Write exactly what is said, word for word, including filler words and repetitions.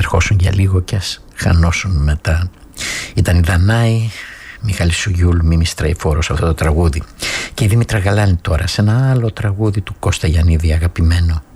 ερχόσουν για λίγο και ας χανόσουν μετά. Ήταν η Δανάη, Μιχάλη Σουγιούλ, Μίμη Στραϊφόρο αυτό το τραγούδι. Και η Δήμητρα Γαλάνη τώρα σε ένα άλλο τραγούδι του Κώστα Γιαννίδη αγαπημένο,